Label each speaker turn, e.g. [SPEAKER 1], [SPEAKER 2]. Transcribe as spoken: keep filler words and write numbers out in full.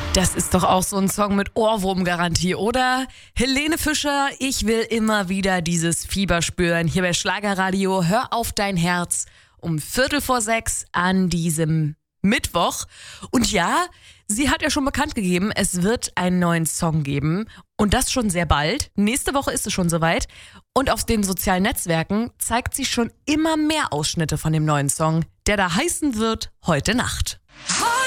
[SPEAKER 1] Das ist doch auch so ein Song mit Ohrwurmgarantie, oder? Helene Fischer, ich will immer wieder dieses Fieber spüren. Hier bei Schlagerradio, hör auf dein Herz um Viertel vor sechs an diesem Mittwoch. Und ja, sie hat ja schon bekannt gegeben, es wird einen neuen Song geben. Und das schon sehr bald. Nächste Woche ist es schon soweit. Und auf den sozialen Netzwerken zeigt sie schon immer mehr Ausschnitte von dem neuen Song, der da heißen wird Heute Nacht.